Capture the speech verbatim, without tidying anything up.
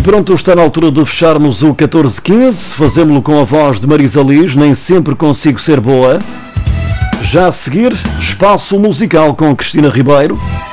pronto, está na altura de fecharmos o catorze quinze. Fazemos-lo com a voz de Marisa Liz, Nem Sempre Consigo Ser Boa. Já a seguir, espaço musical com Cristina Ribeiro.